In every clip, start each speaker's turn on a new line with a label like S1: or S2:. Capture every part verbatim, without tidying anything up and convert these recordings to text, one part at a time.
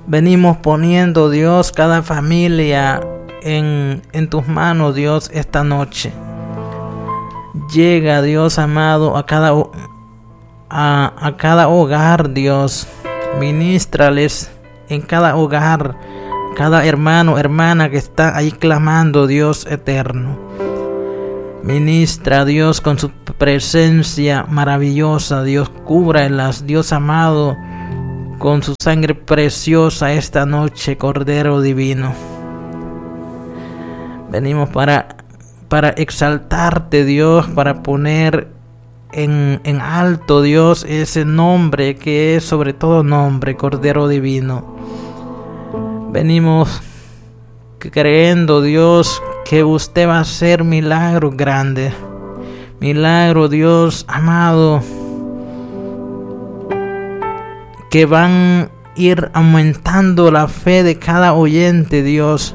S1: Venimos poniendo, Dios, cada familia en, en tus manos, Dios, esta noche. Llega, Dios amado, a cada, a, a cada hogar, Dios. Ministrales en cada hogar, cada hermano, hermana que está ahí clamando, Dios eterno. Ministra, Dios, con su presencia maravillosa, Dios, cúbralas, Dios amado, con su sangre preciosa esta noche, Cordero Divino. Venimos para, para exaltarte, Dios, para poner en, en alto, Dios, ese nombre que es sobre todo nombre, Cordero Divino. Venimos creyendo, Dios, que usted va a hacer milagros grandes. Milagros, Dios amado, que van a ir aumentando la fe de cada oyente, Dios.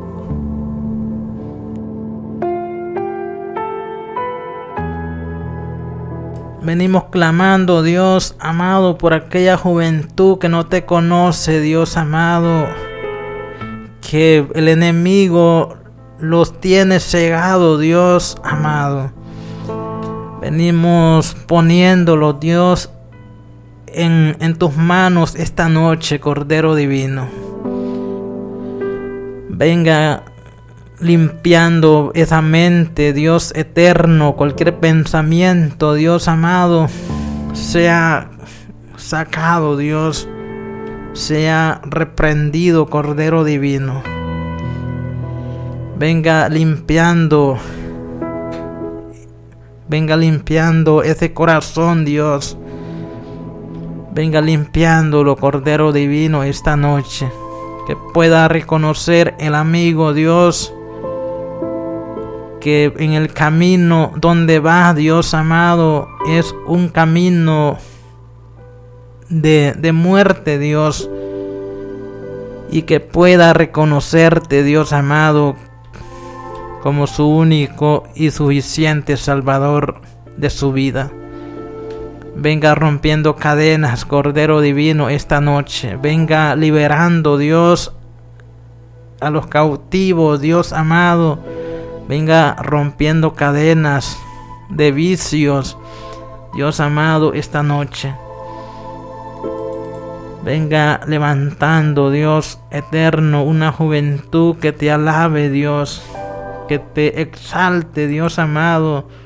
S1: Venimos clamando, Dios amado, por aquella juventud que no te conoce, Dios amado, que el enemigo los tiene cegados, Dios amado. Venimos poniéndolo, Dios, en, en tus manos esta noche, Cordero Divino. Venga limpiando esa mente, Dios eterno, cualquier pensamiento, Dios amado, sea sacado, Dios, sea reprendido, Cordero Divino. Venga limpiando, venga limpiando ese corazón, Dios. Venga limpiándolo, Cordero Divino, esta noche. Que pueda reconocer el amigo, Dios, que en el camino donde va, Dios amado, es un camino de, de muerte, Dios. Y que pueda reconocerte, Dios amado, como su único y suficiente Salvador de su vida. Venga rompiendo cadenas, Cordero Divino, esta noche. Venga liberando, Dios, a los cautivos, Dios amado. Venga rompiendo cadenas de vicios, Dios amado, esta noche. Venga levantando, Dios eterno, una juventud que te alabe, Dios, que te exalte, Dios amado,